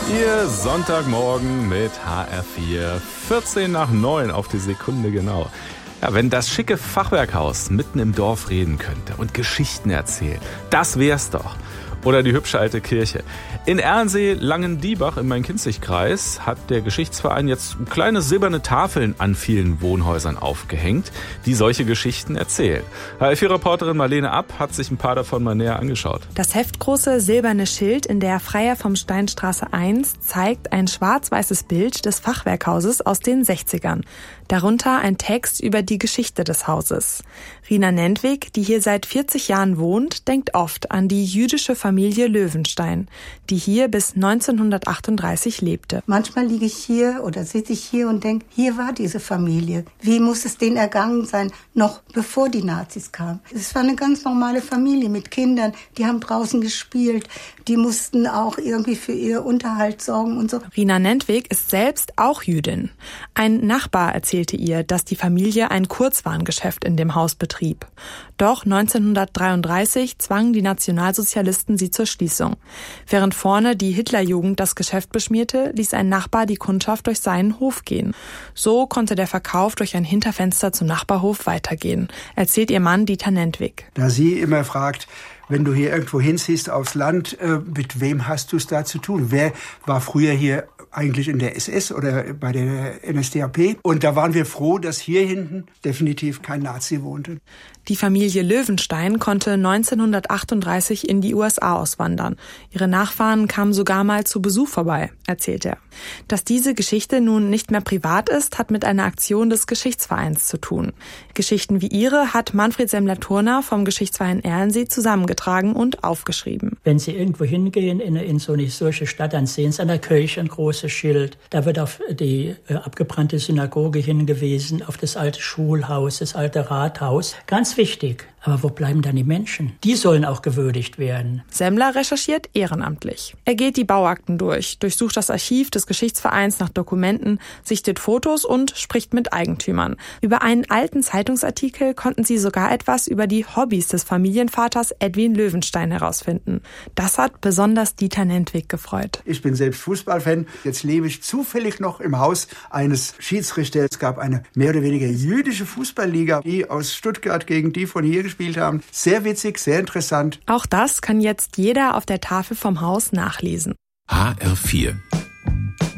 Ihr Sonntagmorgen mit HR4, 14 nach 9 auf die Sekunde genau. Ja, wenn das schicke Fachwerkhaus mitten im Dorf reden könnte und Geschichten erzählt, das wär's doch. Oder die hübsche alte Kirche. In Ernsee-Langendiebach im Main-Kinzig-Kreis hat der Geschichtsverein jetzt kleine silberne Tafeln an vielen Wohnhäusern aufgehängt, die solche Geschichten erzählen. HR4-Reporterin Marlene App hat sich ein paar davon mal näher angeschaut. Das heftgroße silberne Schild in der Freier vom Steinstraße 1 zeigt ein schwarz-weißes Bild des Fachwerkhauses aus den 60ern. Darunter ein Text über die Geschichte des Hauses. Rina Nentwig, die hier seit 40 Jahren wohnt, denkt oft an die jüdische Familie Löwenstein, die hier bis 1938 lebte. Manchmal liege ich hier oder sitze ich hier und denke, hier war diese Familie. Wie muss es denen ergangen sein, noch bevor die Nazis kamen? Es war eine ganz normale Familie mit Kindern, die haben draußen gespielt, die mussten auch irgendwie für ihr Unterhalt sorgen und so. Rina Nentwig ist selbst auch Jüdin. Ein Nachbar erzählte ihr, dass die Familie ein Kurzwarengeschäft in dem Haus betrieb. Doch 1933 zwangen die Nationalsozialisten sie zur Schließung. Während vorne die Hitlerjugend das Geschäft beschmierte, ließ ein Nachbar die Kundschaft durch seinen Hof gehen. So konnte der Verkauf durch ein Hinterfenster zum Nachbarhof weitergehen, erzählt ihr Mann Dieter Nentwig. Da sie immer fragt, wenn du hier irgendwo hinziehst aufs Land, mit wem hast du es da zu tun? Wer war früher hier eigentlich in der SS oder bei der NSDAP? Und da waren wir froh, dass hier hinten definitiv kein Nazi wohnte. Die Familie Löwenstein konnte 1938 in die USA auswandern. Ihre Nachfahren kamen sogar mal zu Besuch vorbei, erzählt er. Dass diese Geschichte nun nicht mehr privat ist, hat mit einer Aktion des Geschichtsvereins zu tun. Geschichten wie ihre hat Manfred Semmler-Turner vom Geschichtsverein Ernsee zusammengetragen und aufgeschrieben. Wenn Sie irgendwo hingehen in so eine solche Stadt, dann sehen Sie an der Kirche ein großes Schild. Da wird auf die abgebrannte Synagoge hingewiesen, auf das alte Schulhaus, das alte Rathaus. Ganz wichtig. Aber wo bleiben dann die Menschen? Die sollen auch gewürdigt werden. Semmler recherchiert ehrenamtlich. Er geht die Bauakten durch, durchsucht das Archiv des Geschichtsvereins nach Dokumenten, sichtet Fotos und spricht mit Eigentümern. Über einen alten Zeitungsartikel konnten sie sogar etwas über die Hobbys des Familienvaters Edwin Löwenstein herausfinden. Das hat besonders Dieter Nentwig gefreut. Ich bin selbst Fußballfan. Jetzt lebe ich zufällig noch im Haus eines Schiedsrichters. Es gab eine mehr oder weniger jüdische Fußballliga, die aus Stuttgart gegen die von hier gespielt haben. Sehr witzig, sehr interessant. Auch das kann jetzt jeder auf der Tafel vom Haus nachlesen. HR4